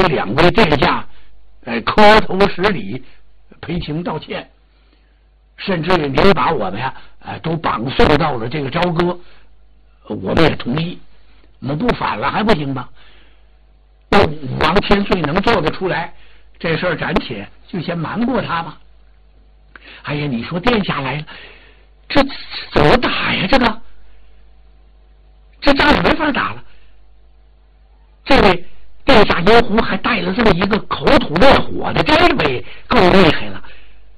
两位殿下磕头施礼，赔情道歉，甚至于您把我们呀都绑送到了这个朝歌，我们也同意，我们不反了还不行吗？那武王千岁能做得出来，这事儿暂且就先瞒过他吧。哎呀，你说殿下来了，这怎么打呀？这仗也没法打了。这位殿下妖狐还带了这么一个口吐烈火的，这位够厉害了。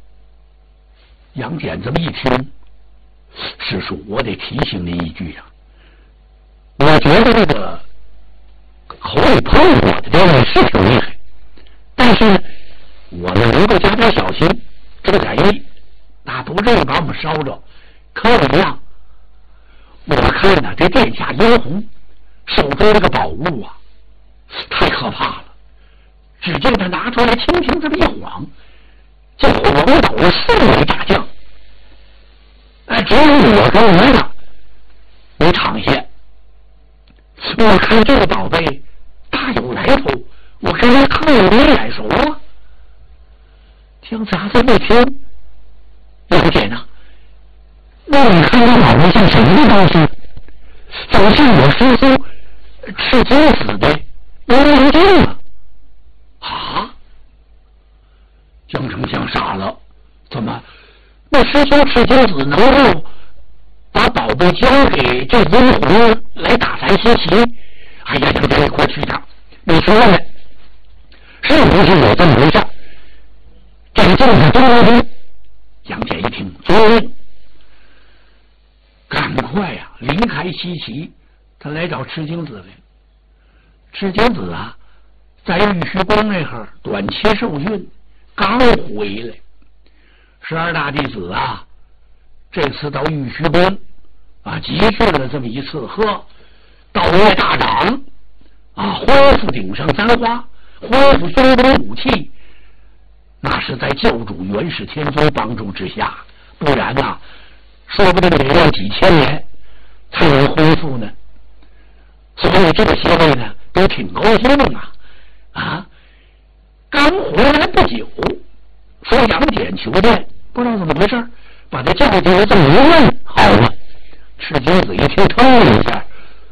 杨戬这么一听，师叔，我得提醒您一句啊，我觉得这个口里喷火的这位是挺厉害，但是我们能够加点小心，注点意，那不至于把我们烧着。可怎么样？我看呢，这殿下妖狐手中这个宝物啊，太可怕了。只见他拿出来，轻轻这么一晃，就晃倒了4位大将。只有我跟你呢没躺下。我看这个宝贝大有来头，我跟他特别眼熟啊。听杂子一听，杨戬呢？那你看这宝贝像什么东西？怎么像我师兄赤精子的幽灵镜啊？啊！江丞相傻了，怎么？那师兄赤精子能够把宝贝交给这阴魂来打咱西岐？哎呀，杨戬，你快去他！你说呢？是不是有这么回事？这个镜子中间，杨戬一听，遵命，赶快呀，离开西岐，他来找赤精子来。赤精子啊，在玉虚宫那会儿短期受训，刚回来。12大弟子啊，这次到玉虚宫啊，集聚了这么一次，道岳大长啊，恢复顶上3花，恢复胸中武器，那是在教主元始天尊帮助之下，不然啊，说不定得要几千年才能恢复呢。所以这些位呢都挺高兴啊，刚回来不久，说杨戬求见，不知道怎么回事，把他叫进来这么一问，好了，赤精子一听，腾了一下，